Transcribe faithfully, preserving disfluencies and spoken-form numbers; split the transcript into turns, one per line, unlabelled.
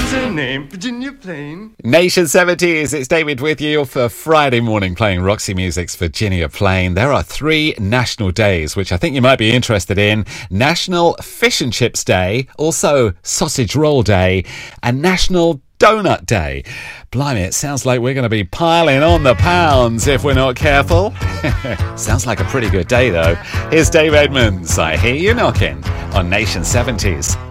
What's her name? Virginia Plain.
Nation seventies, it's David with you for Friday morning playing Roxy Music's Virginia Plain. There are three national days which I think you might be interested in. National Fish and Chips Day, also Sausage Roll Day, and National Donut Day. Blimey, it sounds like we're going to be piling on the pounds if we're not careful. Sounds like a pretty good day though. Here's Dave Edmunds, I Hear You Knocking on Nation seventies.